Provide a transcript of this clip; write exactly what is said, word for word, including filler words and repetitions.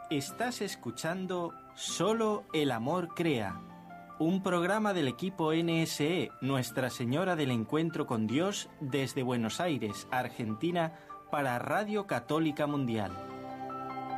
Estás escuchando Solo el Amor Crea, un programa del equipo N S E, Nuestra Señora del Encuentro con Dios, desde Buenos Aires, Argentina, para Radio Católica Mundial.